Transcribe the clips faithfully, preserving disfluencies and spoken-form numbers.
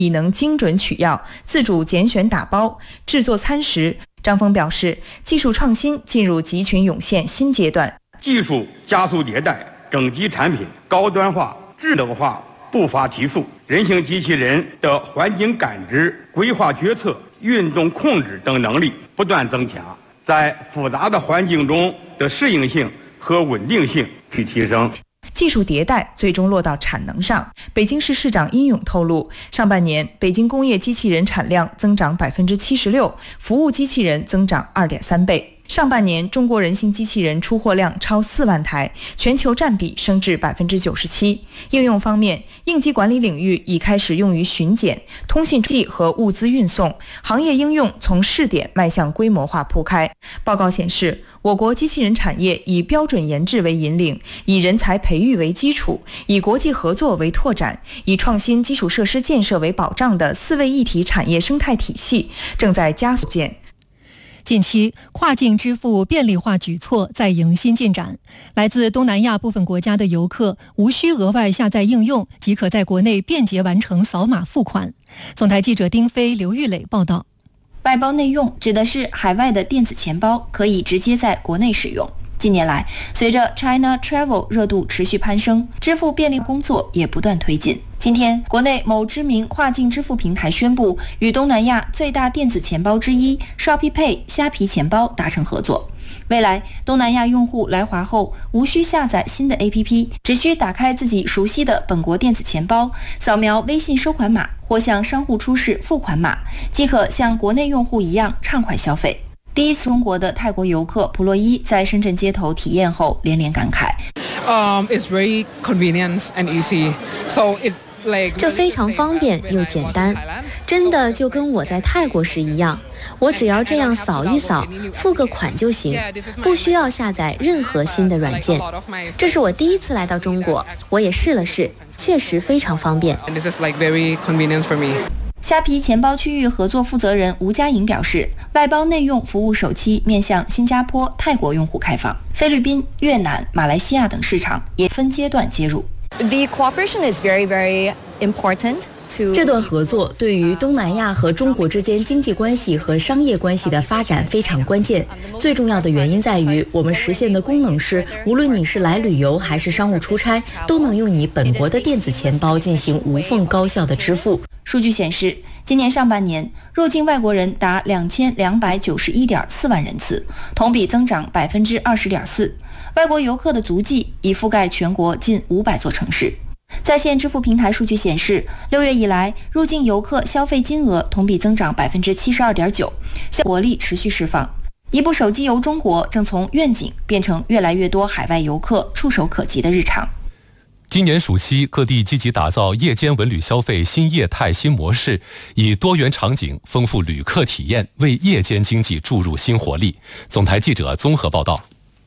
已能精准取药，自主拣选打包制作餐食。张峰表示，技术创新进入集群涌现新阶段， 技术加速迭代，整机产品高端化、智能化步伐提速，人形机器人的环境感知、规划决策、运动控制等能力不断增强，在复杂的环境中的适应性和稳定性去提升。 技术迭代最终落到产能上。北京市市长殷勇透露，上半年北京工业机器人产量增长百分之七十六，服务机器人增长二点三倍。上半年中国人形机器人出货量超四万台，全球占比升至百分之九十七。应用方面，应急管理领域已开始用于巡检、通信技和物资运送，行业应用从试点迈向规模化铺开。报告显示，我国机器人产业以标准研制为引领，以人才培育为基础，以国际合作为拓展，以创新基础设施建设为保障的四位一体产业生态体系正在加速建。 近期，跨境支付便利化举措在迎新进展。来自东南亚部分国家的游客无需额外下载应用，即可在国内便捷完成扫码付款。总台记者丁飞、刘玉磊报道。 外包内用指的是海外的电子钱包可以直接在国内使用。近年来，随着 China Travel 热度持续攀升，支付便利工作也不断推进。今天，国内某知名跨境支付平台宣布与东南亚最大电子钱包之一 Shopee Pay 虾皮钱包达成合作。未来，东南亚用户来华后无需下载新的 A P P， 只需打开自己熟悉的本国电子钱包，扫描微信收款码或向商户出示付款码，即可像国内用户一样畅快消费。第一次中国的泰国游客普洛伊在深圳街头体验后连连感慨。 Um, it's very convenient and easy. So it like 这非常方便又简单，真的就跟我在泰国时一样，我只要这样扫一扫，付个款就行，不需要下载任何新的软件。这是我第一次来到中国，我也试了试，确实非常方便。 This is like very convenient for me. 虾皮钱包区域合作负责人吴佳颖表示，外包内用服务首期面向新加坡、泰国用户开放，菲律宾、越南、马来西亚等市场也分阶段接入。 The cooperation is very, very important. 这段合作对于东南亚和中国之间经济关系和商业关系的发展非常关键。最重要的原因在于，我们实现的功能是，无论你是来旅游还是商务出差，都能用你本国的电子钱包进行无缝高效的支付。 数据显示，今年上半年入境外国人达两千两百九十一点四万人次，同比增长百分之二十点四。外国游客的足迹已覆盖全国近五百座城市。在线支付平台数据显示，六月以来，入境游客消费金额同比增长百分之七十二点九，活力持续释放。一部手机游中国正从愿景变成越来越多海外游客触手可及的日常。 今年暑期，各地积极打造夜间文旅消费新业态新模式，以多元场景丰富旅客体验，为夜间经济注入新活力。总台记者综合报道。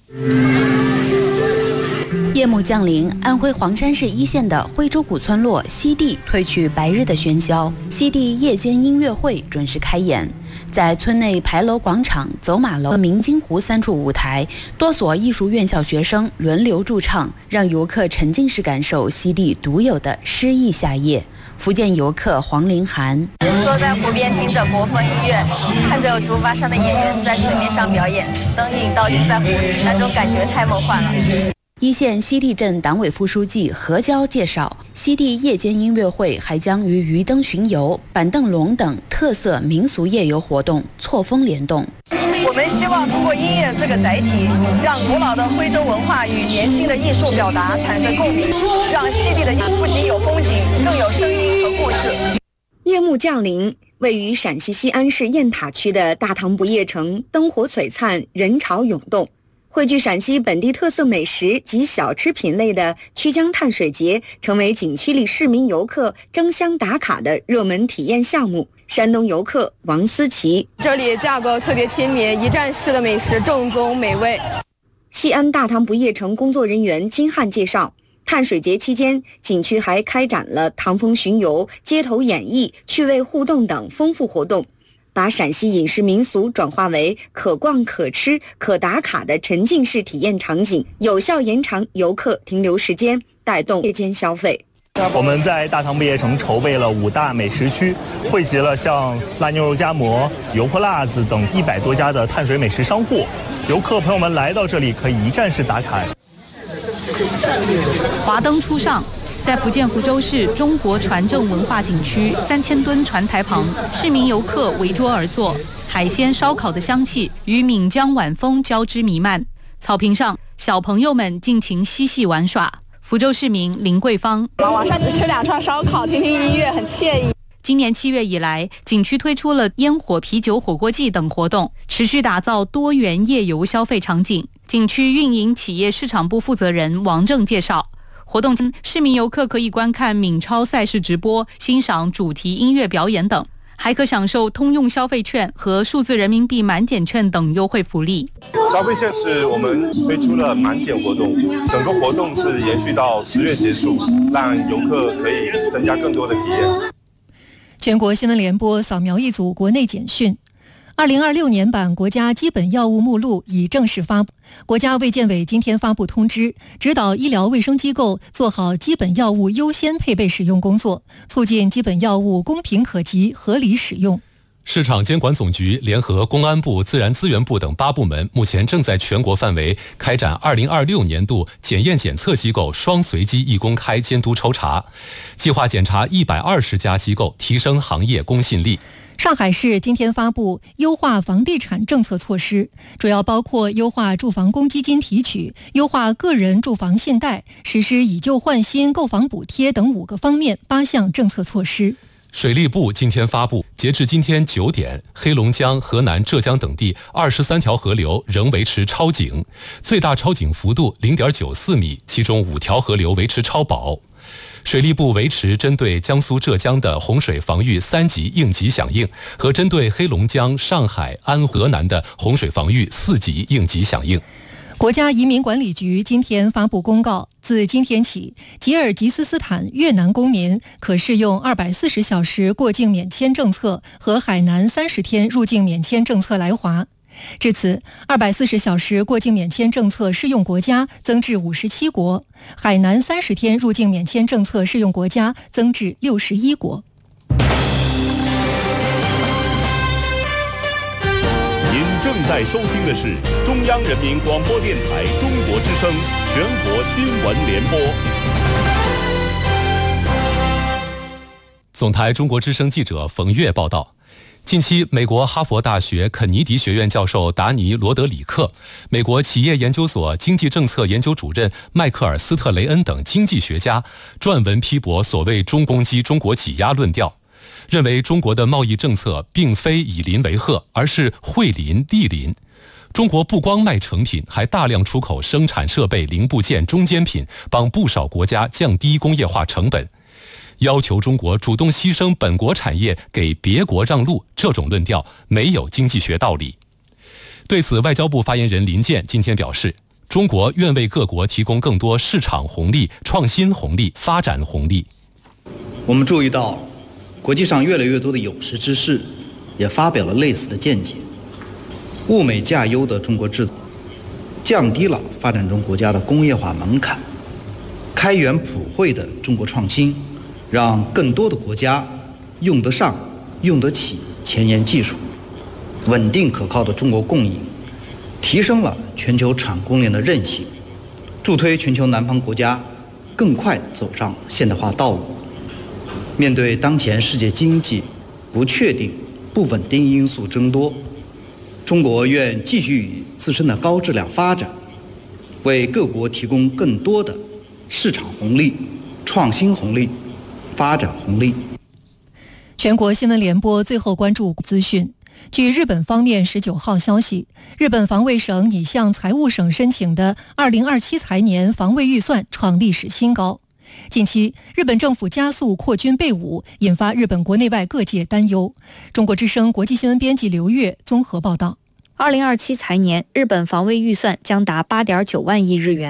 夜幕降临，安徽黄山市一线的徽州古村落西递褪去白日的喧嚣，西递夜间音乐会准时开演。在村内牌楼广场、走马楼和明金湖三处舞台，多所艺术院校学生轮流驻唱，让游客沉浸式感受西递独有的诗意夏夜。福建游客黄凌涵坐在湖边，听着国风音乐，看着竹筏上的演员在水面上表演，灯影倒映在湖里，那种感觉太梦幻了。 一线西递镇党委副书记何娇介绍，西递夜间音乐会还将与鱼灯巡游、板凳龙等特色民俗夜游活动错峰联动。 我们希望通过音乐这个载体，让古老的徽州文化与年轻的艺术表达产生共鸣，让西递的不仅有风景，更有声音和故事。 夜幕降临，位于陕西西安市雁塔区的大唐不夜城灯火璀璨，人潮涌动。汇聚陕西本地特色美食及小吃品类的曲江碳水节，成为景区里市民游客争相打卡的热门体验项目。山东游客王思琪， 这里价格特别亲民，一站式的美食正宗美味。 西安大唐不夜城工作人员金汉介绍，碳水节期间，景区还开展了唐风巡游、街头演绎、趣味互动等丰富活动，把陕西饮食民俗转化为可逛可吃可打卡的沉浸式体验场景，有效延长游客停留时间，带动夜间消费。 我们在大唐不夜城筹备了五大美食区，汇集了像腊牛肉夹馍、油泼辣子等一百多家的碳水美食商户。游客朋友们来到这里可以一站式打卡。 华灯初上，在福建福州市中国船政文化景区三千吨船台旁，市民游客围桌而坐，海鲜烧烤的香气与闽江晚风交织弥漫。草坪上，小朋友们尽情嬉戏玩耍。福州市民林桂芳， 晚上吃两串烧烤，听听音乐，很惬意。 今年七月以来，景区推出了烟火、啤酒、火锅季等活动，持续打造多元夜游消费场景。景区运营企业市场部负责人王正介绍，活动中市民游客可以观看闽超赛事直播，欣赏主题音乐表演等，还可享受通用消费券和数字人民币满减券等优惠福利。 消费券是我们推出了满减活动，整个活动是延续到十月结束，让游客可以增加更多的体验。 全国新闻联播扫描一组国内简讯。二零二六年版国家基本药物目录已正式发布。国家卫健委今天发布通知，指导医疗卫生机构做好基本药物优先配备使用工作，促进基本药物公平可及、合理使用。 市场监管总局联合公安部、自然资源部等八部门，目前正在全国范围开展二零二六年度检验检测机构双随机一公开监督抽查，计划检查一百二十家机构，提升行业公信力。 上海市今天发布优化房地产政策措施，主要包括优化住房公积金提取、优化个人住房信贷、实施以旧换新购房补贴等五个方面八项政策措施。 水利部今天发布，截至今天九点，黑龙江、河南、浙江等地二十三条河流仍维持超警，最大超警幅度 零点九四米，其中五条河流维持超保。水利部维持针对江苏、浙江的洪水防御三级应急响应和针对黑龙江、上海、安河南的洪水防御四级应急响应。 国家移民管理局今天发布公告，自今天起，吉尔吉斯斯坦越南公民可适用二百四十小时过境免签政策和海南三十天入境免签政策来华。至此，二百四十小时过境免签政策适用国家增至五十七国，海南三十天入境免签政策适用国家增至六十一国。 您正在收听的是中央人民广播电台中国之声全国新闻联播。 总台中国之声记者冯月报道，近期，美国哈佛大学肯尼迪学院教授达尼·罗德里克、美国企业研究所经济政策研究主任迈克尔·斯特雷恩等经济学家撰文批驳所谓中攻击中国挤压论调，认为中国的贸易政策并非以邻为壑，而是惠邻利邻。中国不光卖成品，还大量出口生产设备、零部件、中间品，帮不少国家降低工业化成本。要求中国主动牺牲本国产业给别国让路，这种论调没有经济学道理。对此，外交部发言人林健今天表示，中国愿为各国提供更多市场红利、创新红利、发展红利。 我们注意到，国际上越来越多的有识之士也发表了类似的见解。物美价优的中国制造，降低了发展中国家的工业化门槛，开源普惠的中国创新，让更多的国家用得上、用得起前沿技术，稳定可靠的中国供应，提升了全球产供链的韧性，助推全球南方国家更快走上现代化道路。面对当前世界经济不确定、不稳定因素增多，中国愿继续以自身的高质量发展，为各国提供更多的市场红利、创新红利、发展红利。 全国新闻联播最后关注资讯。据日本方面十九号消息，日本防卫省拟向财务省申请的二零二七财年防卫预算创历史新高。近期，日本政府加速扩军备武，引发日本国内外各界担忧。中国之声国际新闻编辑刘月综合报道。 二零二七财年，日本防卫预算将达八点九万亿日元。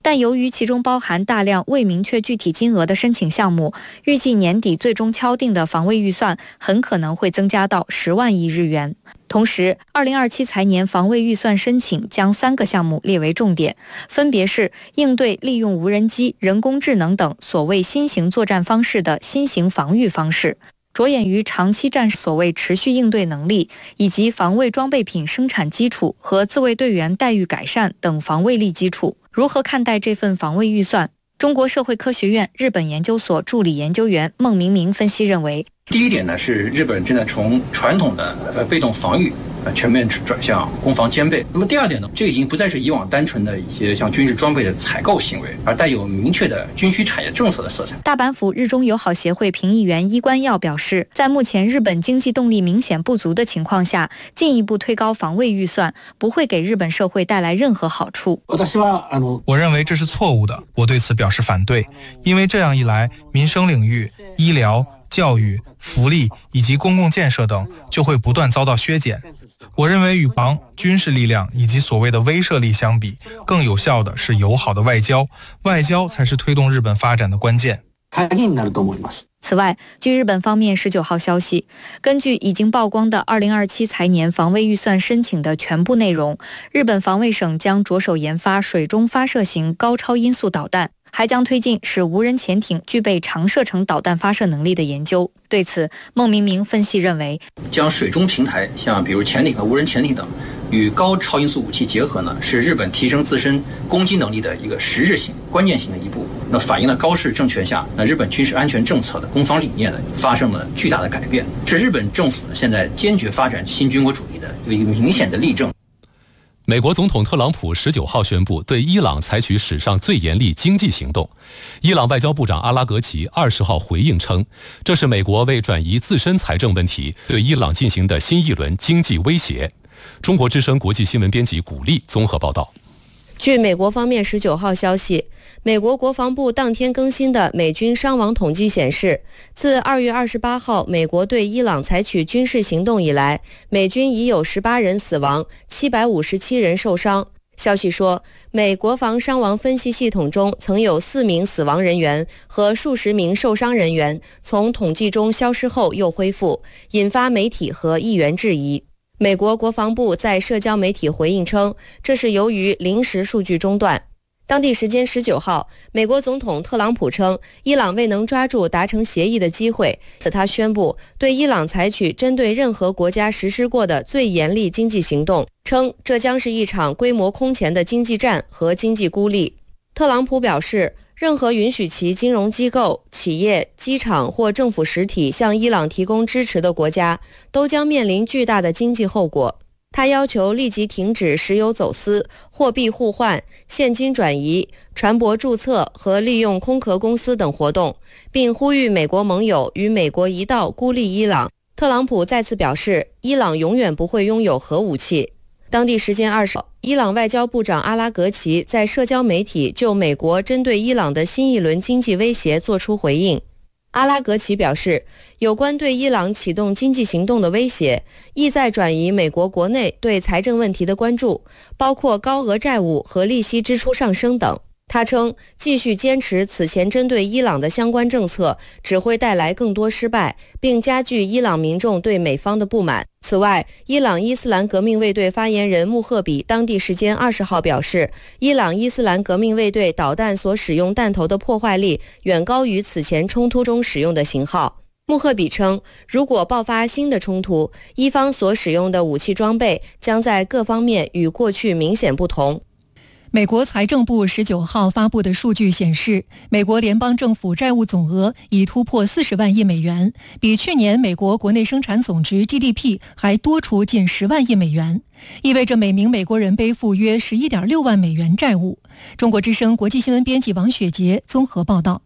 但由于其中包含大量未明确具体金额的申请项目，预计年底最终敲定的防卫预算很可能会增加到十万亿日元。同时，二零二七财年防卫预算申请将三个项目列为重点，分别是应对利用无人机、人工智能等所谓新型作战方式的新型防御方式，着眼于长期战所谓持续应对能力，以及防卫装备品生产基础和自卫队员待遇改善等防卫力基础。如何看待这份防卫预算？中国社会科学院日本研究所助理研究员孟明明分析认为， 第一点呢，是日本正在从传统的呃被动防御呃全面转向攻防兼备。那么第二点呢，这已经不再是以往单纯的一些像军事装备的采购行为，而带有明确的军需产业政策的色彩。 大阪府日中友好协会评议员伊关耀表示，在目前日本经济动力明显不足的情况下，进一步推高防卫预算不会给日本社会带来任何好处。 我认为这是错误的，我对此表示反对，因为这样一来，民生领域、医疗、教育、福利以及公共建设等就会不断遭到削减。我认为与防军事力量以及所谓的威慑力相比，更有效的是友好的外交，外交才是推动日本发展的关键。 此外，据日本方面十九号消息，根据已经曝光的二零二七财年防卫预算申请的全部内容，日本防卫省将着手研发水中发射型高超音速导弹，还将推进使无人潜艇具备长射程导弹发射能力的研究。对此，孟明明分析认为， 将水中平台，像比如潜艇和无人潜艇等，与高超音速武器结合呢，是日本提升自身攻击能力的一个实质性、关键性的一步。那反映了高市政权下，那日本军事安全政策的攻防理念呢，发生了巨大的改变，是日本政府呢现在坚决发展新军国主义的有一个明显的例证。 美国总统特朗普十九号宣布对伊朗采取史上最严厉经济行动。伊朗外交部长阿拉格齐二十号回应称，这是美国为转移自身财政问题对伊朗进行的新一轮经济威胁。中国之声国际新闻编辑古丽综合报道。 据美国方面十九号消息，美国国防部当天更新的美军伤亡统计显示，自二月二十八号美国对伊朗采取军事行动以来，美军已有十八人死亡，七百五十七人受伤。消息说，美国防伤亡分析系统中曾有四名死亡人员和数十名受伤人员从统计中消失后又恢复，引发媒体和议员质疑。美国国防部在社交媒体回应称，这是由于临时数据中断。当地时间十九号，美国总统特朗普称，伊朗未能抓住达成协议的机会，此他宣布对伊朗采取针对任何国家实施过的最严厉经济行动，称这将是一场规模空前的经济战和经济孤立。特朗普表示，任何允许其金融机构、企业、机场或政府实体向伊朗提供支持的国家，都将面临巨大的经济后果。他要求立即停止石油走私、货币互换、现金转移、船舶注册和利用空壳公司等活动，并呼吁美国盟友与美国一道孤立伊朗。特朗普再次表示，伊朗永远不会拥有核武器。当地时间二十号，伊朗外交部长阿拉格齐在社交媒体就美国针对伊朗的新一轮经济威胁作出回应。阿拉格齐表示，有关对伊朗启动经济行动的威胁，意在转移美国国内对财政问题的关注，包括高额债务和利息支出上升等。他称，继续坚持此前针对伊朗的相关政策，只会带来更多失败，并加剧伊朗民众对美方的不满。此外，伊朗伊斯兰革命卫队发言人穆赫比当地时间二十号表示，伊朗伊斯兰革命卫队导弹所使用弹头的破坏力远高于此前冲突中使用的型号。穆赫比称，如果爆发新的冲突，伊方所使用的武器装备将在各方面与过去明显不同。 美国财政部十九号发布的数据显示，美国联邦政府债务总额已突破四十万亿美元，比去年美国国内生产总值 G D P 还多出近十万亿美元，意味着每名美国人背负约十一点六万美元债务。中国之声国际新闻编辑王雪杰综合报道。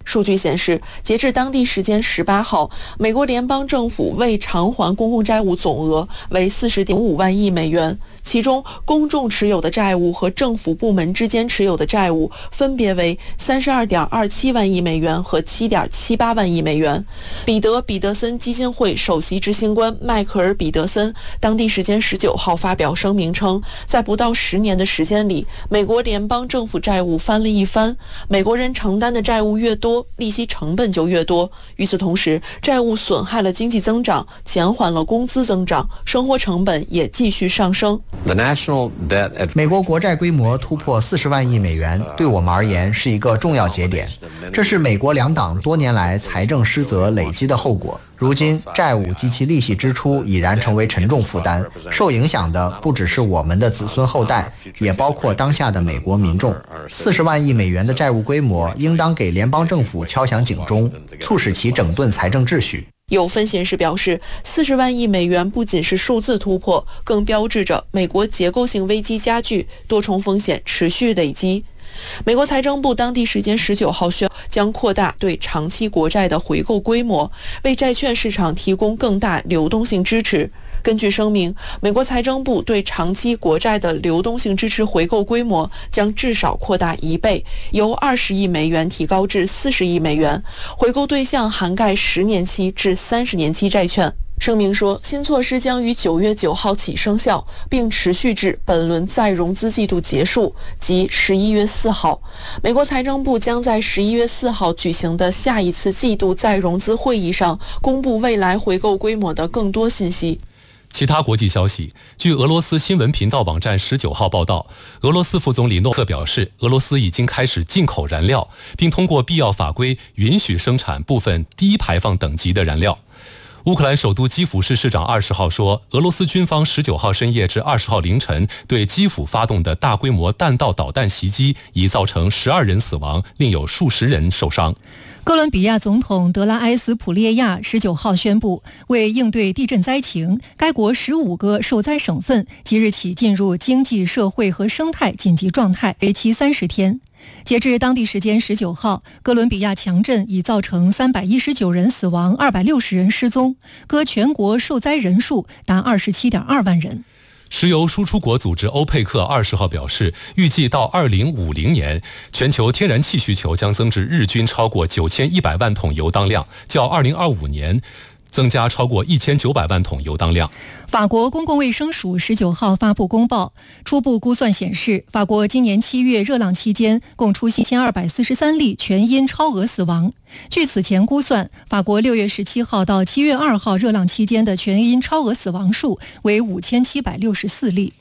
数据显示，截至当地时间十八号，美国联邦政府未偿还公共债务总额为四十点五万亿美元，其中公众持有的债务和政府部门之间持有的债务分别为三十二点二七万亿美元和七点七八万亿美元。彼得·彼得森基金会首席执行官迈克尔·彼得森当地时间十九号发表声明称，在不到十年的时间里，美国联邦政府债务翻了一番。美国人承担的债务越多，利息成本就越多。与此同时，债务损害了经济增长，减缓了工资增长，生活成本也继续上升。 美国国债规模突破四十万亿美元，对我们而言是一个重要节点。这是美国两党多年来财政失责累积的后果。如今，债务及其利息支出已然成为沉重负担，受影响的不只是我们的子孙后代，也包括当下的美国民众。四十万亿美元的债务规模，应当给联邦政府敲响警钟，促使其整顿财政秩序。 有分析人士表示，四十万亿美元不仅是数字突破，更标志着美国结构性危机加剧，多重风险持续累积。美国财政部当地时间十九号宣布，将扩大对长期国债的回购规模，为债券市场提供更大流动性支持。根据声明，美国财政部对长期国债的流动性支持回购规模将至少扩大一倍，由二十亿美元提高至四十亿美元，回购对象涵盖十年期至三十年期债券。声明说，新措施将于九月九号起生效，并持续至本轮再融资季度结束，即十一月四号。美国财政部将在十一月四号举行的下一次季度再融资会议上公布未来回购规模的更多信息。 其他国际消息，据俄罗斯新闻频道网站十九号报道，俄罗斯副总理诺克表示，俄罗斯已经开始进口燃料，并通过必要法规允许生产部分低排放等级的燃料。乌克兰首都基辅市市长二十号说，俄罗斯军方十九号深夜至二十号凌晨对基辅发动的大规模弹道导弹袭击，已造成十二人死亡，另有数十人受伤。 哥伦比亚总统德拉埃斯普列亚十九号宣布，为应对地震灾情，该国十五个受灾省份即日起进入经济社会和生态紧急状态，为期三十天。截至当地时间十九号，哥伦比亚强震已造成三百一十九人死亡，二百六十人失踪，各全国受灾人数达二十七点二万人。 石油输出国组织欧佩克二十号表示，预计到二零五零年，全球天然气需求将增至日均超过九千一百万桶油当量，较二零二五年增加超过一千九百万桶油当量。 法国公共卫生署十九号发布公报，初步估算显示，法国今年七月热浪期间共出现一千二百四十三例全因超额死亡。据此前估算，法国六月十七号到七月二号热浪期间的全因超额死亡数为五千七百六十四例。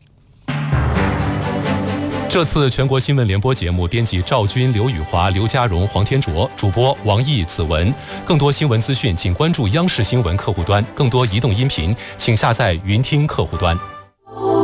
这次全国新闻联播节目编辑赵军、刘宇华、刘家荣、黄天卓，主播王毅、子文。更多新闻资讯请关注央视新闻客户端，更多移动音频请下载云听客户端。